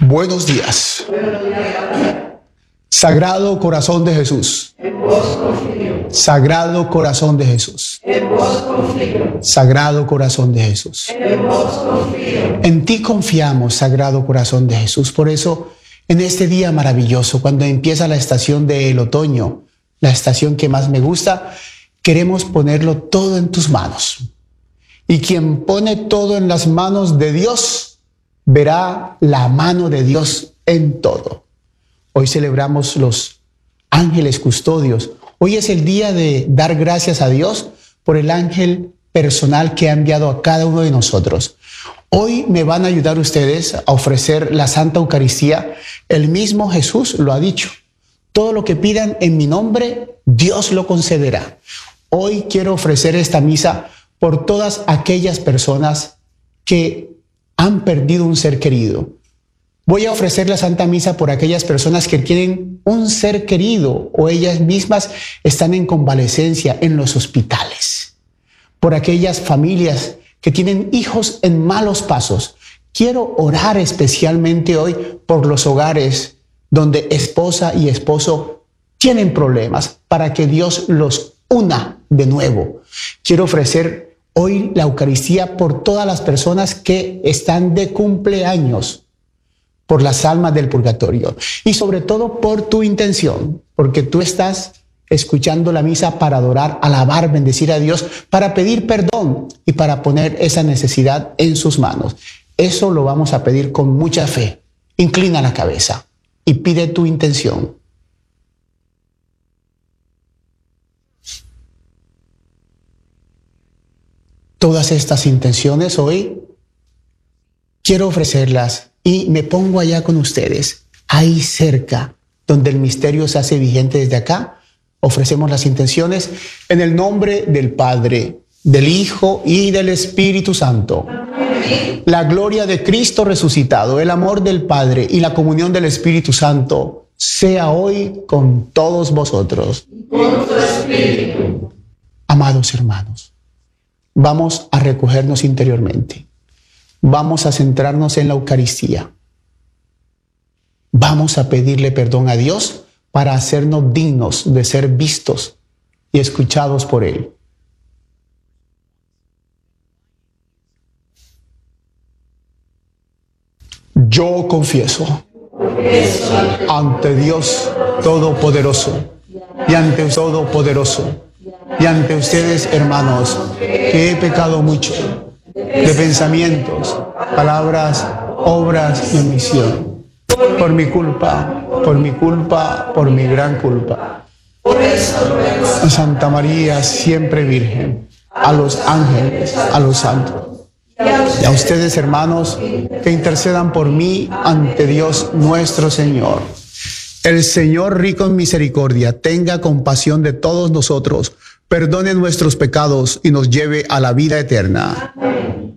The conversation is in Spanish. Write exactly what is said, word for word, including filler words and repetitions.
Buenos días. Sagrado Corazón de Jesús. Sagrado Corazón de Jesús. Sagrado Corazón de Jesús. En ti confiamos, Sagrado Corazón de Jesús. Por eso, en este día maravilloso, cuando empieza la estación del otoño, la estación que más me gusta, queremos ponerlo todo en tus manos. Y quien pone todo en las manos de Dios, verá la mano de Dios en todo. Hoy celebramos los ángeles custodios. Hoy es el día de dar gracias a Dios por el ángel personal que ha enviado a cada uno de nosotros. Hoy me van a ayudar ustedes a ofrecer la Santa Eucaristía. El mismo Jesús lo ha dicho. Todo lo que pidan en mi nombre, Dios lo concederá. Hoy quiero ofrecer esta misa por todas aquellas personas que han perdido un ser querido. Voy a ofrecer la Santa Misa por aquellas personas que tienen un ser querido o ellas mismas están en convalecencia en los hospitales. Por aquellas familias que tienen hijos en malos pasos. Quiero orar especialmente hoy por los hogares donde esposa y esposo tienen problemas para que Dios los una de nuevo. Quiero ofrecer hoy la Eucaristía por todas las personas que están de cumpleaños, por las almas del purgatorio y sobre todo por tu intención, porque tú estás escuchando la misa para adorar, alabar, bendecir a Dios, para pedir perdón y para poner esa necesidad en sus manos. Eso lo vamos a pedir con mucha fe. Inclina la cabeza y pide tu intención. Todas estas intenciones hoy quiero ofrecerlas y me pongo allá con ustedes, ahí cerca, donde el misterio se hace vigente desde acá. Ofrecemos las intenciones en el nombre del Padre, del Hijo y del Espíritu Santo. Amén. La gloria de Cristo resucitado, el amor del Padre y la comunión del Espíritu Santo sea hoy con todos vosotros. Y con tu espíritu. Amados hermanos, vamos a recogernos interiormente. Vamos a centrarnos en la Eucaristía. Vamos a pedirle perdón a Dios para hacernos dignos de ser vistos y escuchados por Él. Yo confieso ante Dios Todopoderoso y ante Todopoderoso y ante ustedes, hermanos, que he pecado mucho de pensamientos, palabras, obras y omisión. Por mi culpa, por mi culpa, por mi gran culpa. Por eso ruego a Santa María, siempre Virgen, a los ángeles, a los santos, y a ustedes, hermanos, que intercedan por mí ante Dios nuestro Señor. El Señor, rico en misericordia, tenga compasión de todos nosotros, perdone nuestros pecados y nos lleve a la vida eterna. Amén.